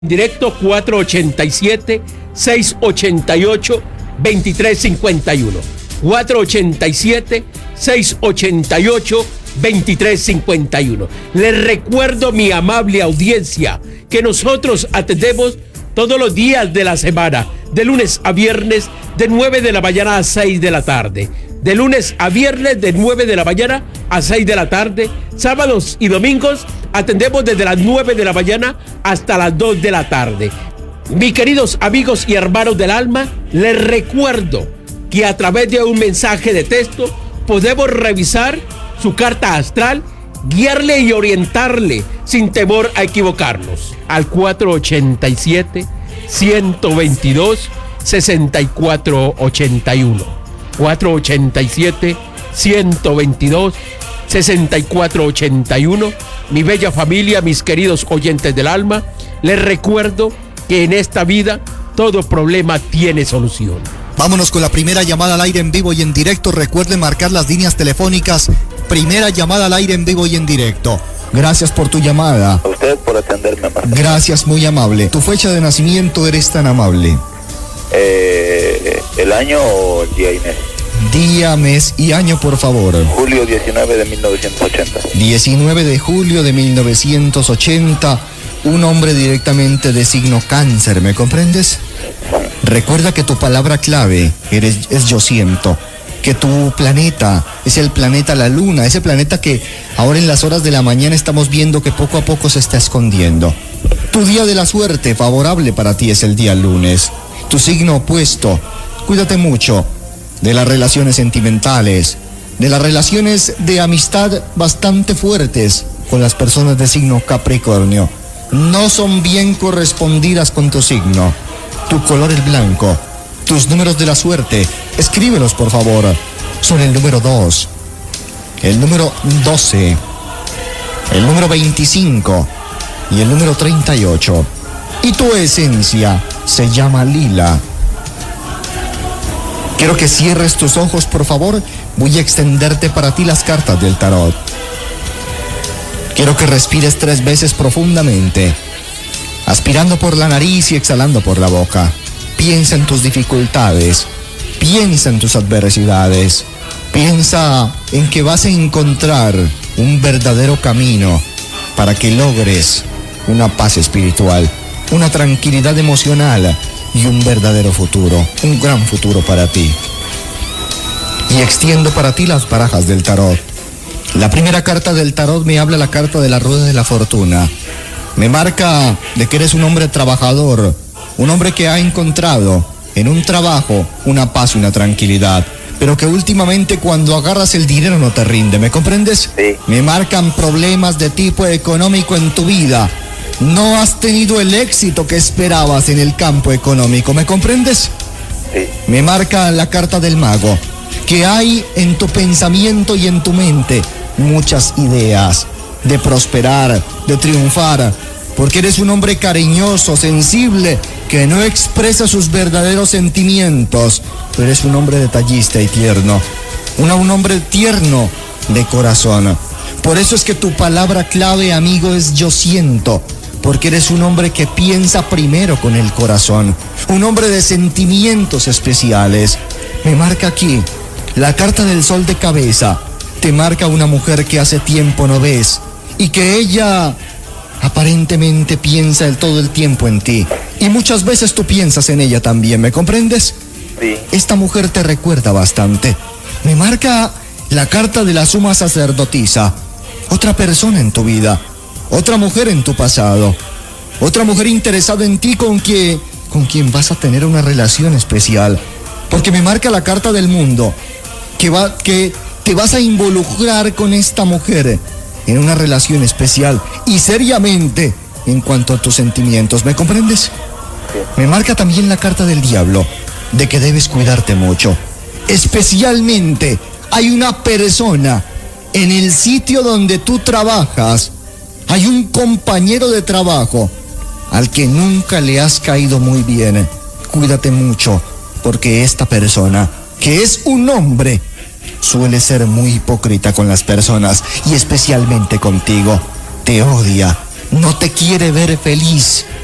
Directo 487-688-2351. 487-688-2351. Les recuerdo, mi amable audiencia, que nosotros atendemos todos los días de la semana, de lunes a viernes, de 9 de la mañana a 6 de la tarde. De lunes a viernes, de 9 de la mañana a 6 de la tarde. Sábados y domingos atendemos desde las 9 de la mañana hasta las 2 de la tarde. Mis queridos amigos y hermanos del alma, les recuerdo que a través de un mensaje de texto podemos revisar su carta astral, guiarle y orientarle sin temor a equivocarnos. Al 487-122-6481. 487-122-6481. Mi bella familia, mis queridos oyentes del alma, les recuerdo que en esta vida todo problema tiene solución. Vámonos con la primera llamada al aire en vivo y en directo. Recuerden marcar las líneas telefónicas. Primera llamada al aire en vivo y en directo. Gracias por tu llamada. A usted por atenderme, Marta. Gracias, muy amable. Tu fecha de nacimiento, eres tan amable. El año o el día y mes. Día, mes y año, por favor. Julio 19 de 1980. 19 de julio de 1980. Un hombre directamente de signo cáncer, ¿me comprendes? Recuerda que tu palabra clave es yo siento. Que tu planeta es el planeta la luna, ese planeta que ahora en las horas de la mañana estamos viendo que poco a poco se está escondiendo. Tu día de la suerte favorable para ti es el día lunes. Tu signo opuesto, cuídate mucho de las relaciones sentimentales, de las relaciones de amistad bastante fuertes con las personas de signo Capricornio. No son bien correspondidas con tu signo. Tu color es blanco. Tus números de la suerte, escríbelos por favor. Son el número 2, el número 12, el número 25 y el número 38. Y tu esencia se llama lila. Quiero que cierres tus ojos, por favor. Voy a extenderte para ti las cartas del tarot. Quiero que respires 3 veces profundamente, aspirando por la nariz y exhalando por la boca. Piensa en tus dificultades, piensa en tus adversidades, piensa en que vas a encontrar un verdadero camino para que logres una paz espiritual, una tranquilidad emocional y un verdadero futuro, un gran futuro para ti. Y extiendo para ti las barajas del tarot. La primera carta del tarot me habla la carta de la rueda de la fortuna. Me marca de que eres un hombre trabajador, un hombre que ha encontrado en un trabajo una paz y una tranquilidad, pero que últimamente cuando agarras el dinero no te rinde, ¿me comprendes? Sí. Me marcan problemas de tipo económico en tu vida. No has tenido el éxito que esperabas en el campo económico, ¿me comprendes? Sí. Me marca la carta del mago, que hay en tu pensamiento y en tu mente muchas ideas de prosperar, de triunfar, porque eres un hombre cariñoso, sensible, que no expresa sus verdaderos sentimientos, pero eres un hombre detallista y tierno, un hombre tierno de corazón. Por eso es que tu palabra clave, amigo, es yo siento, porque eres un hombre que piensa primero con el corazón, un hombre de sentimientos especiales. Me marca aquí la carta del sol de cabeza, te marca una mujer que hace tiempo no ves y que ella aparentemente piensa todo el tiempo en ti. Y muchas veces tú piensas en ella también, ¿me comprendes? Sí. Esta mujer te recuerda bastante. Me marca la carta de la suma sacerdotisa. Otra persona en tu vida, otra mujer en tu pasado, otra mujer interesada en ti con quien vas a tener una relación especial. Porque me marca la carta del mundo, que te vas a involucrar con esta mujer en una relación especial y seriamente en cuanto a tus sentimientos, ¿me comprendes? Sí. Me marca también la carta del diablo, de que debes cuidarte mucho. Especialmente hay una persona en el sitio donde tú trabajas, hay un compañero de trabajo al que nunca le has caído muy bien. Cuídate mucho, porque esta persona, que es un hombre, suele ser muy hipócrita con las personas y especialmente contigo. Te odia, no te quiere ver feliz.